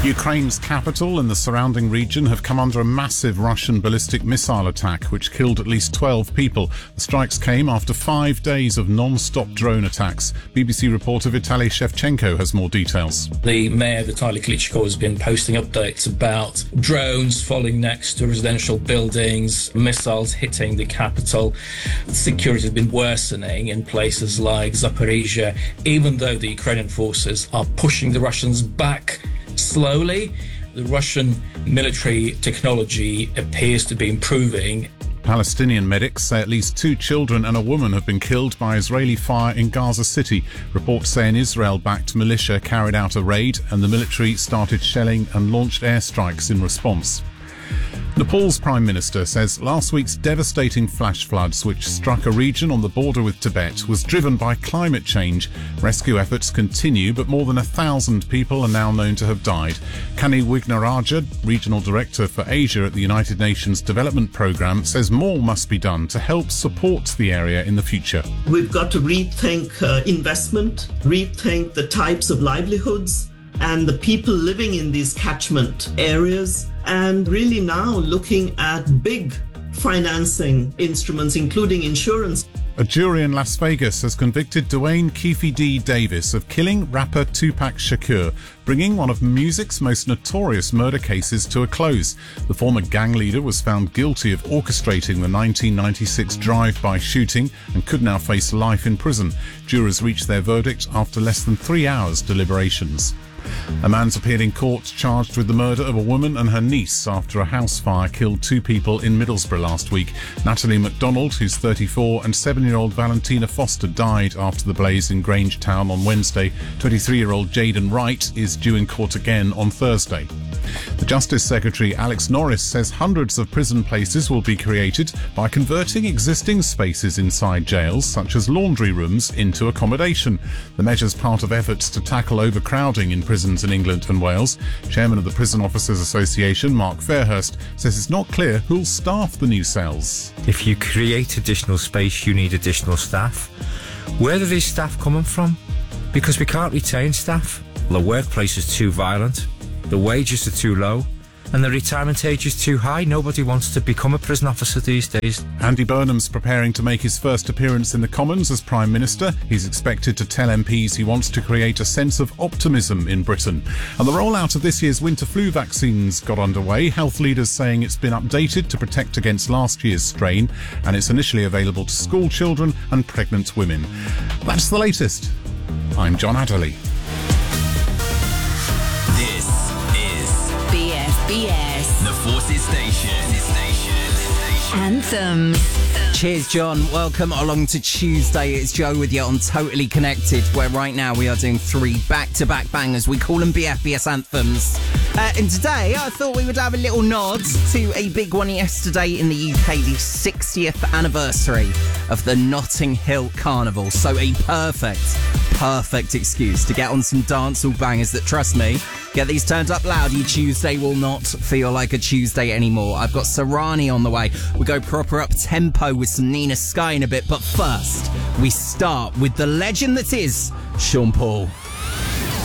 Ukraine's capital and the surrounding region have come under a massive Russian ballistic missile attack, which killed at least 12 people. The strikes came after 5 days of non-stop drone attacks. BBC reporter Vitaly Shevchenko has more details. The mayor, Vitaly Klitschko, has been posting updates about drones falling next to residential buildings, missiles hitting the capital. Security has been worsening in places like Zaporizhia, even though the Ukrainian forces are pushing the Russians back slowly. The Russian military technology appears to be improving. Palestinian medics say at least 2 children and a woman have been killed by Israeli fire in Gaza City. Reports say an Israel-backed militia carried out a raid and the military started shelling and launched airstrikes in response. Nepal's Prime Minister says last week's devastating flash floods, which struck a region on the border with Tibet, was driven by climate change. Rescue efforts continue, but more than 1,000 people are now known to have died. Kani Wignaraja, Regional Director for Asia at the United Nations Development Programme, says more must be done to help support the area in the future. We've got to rethink investment, rethink the types of livelihoods and the people living in these catchment areas, and really now looking at big financing instruments, including insurance. A jury in Las Vegas has convicted Dwayne Keefe D. Davis of killing rapper Tupac Shakur, bringing one of music's most notorious murder cases to a close. The former gang leader was found guilty of orchestrating the 1996 drive-by shooting and could now face life in prison. Jurors reached their verdict after less than 3 hours deliberations. A man's appeared in court charged with the murder of a woman and her niece after a house fire killed 2 people in Middlesbrough last week. Natalie MacDonald, who's 34, and 7-year-old Valentina Foster died after the blaze in Grangetown on Wednesday. 23-year-old Jaden Wright is due in court again on Thursday. The Justice Secretary Alex Norris says hundreds of prison places will be created by converting existing spaces inside jails, such as laundry rooms, into accommodation. The measure's part of efforts to tackle overcrowding in prisons in England and Wales. Chairman of the Prison Officers Association, Mark Fairhurst, says it's not clear who'll staff the new cells. If you create additional space, you need additional staff. Where are these staff coming from? Because we can't retain staff. The workplace is too violent, the wages are too low, and the retirement age is too high. Nobody wants to become a prison officer these days. Andy Burnham's preparing to make his first appearance in the Commons as Prime Minister. He's expected to tell MPs he wants to create a sense of optimism in Britain. And the rollout of this year's winter flu vaccines got underway. Health leaders saying it's been updated to protect against last year's strain, and it's initially available to school children and pregnant women. That's the latest. I'm John Adderley. This is BFBS, the Forces Station. Anthems. Cheers, John. Welcome along to Tuesday. It's Joe with you on Totally Connected, where right now we are doing 3 back-to-back bangers. We call them BFBS anthems. And today I thought we would have a little nod to a big one yesterday in the UK, the 60th anniversary of the Notting Hill Carnival. So a perfect excuse to get on some dancehall bangers that, trust me, get these turned up loud. Your Tuesday will not feel like a Tuesday anymore. I've got Sarani on the way. We go proper up-tempo with some Nina Sky in a bit. But first, we start with the legend that is Sean Paul.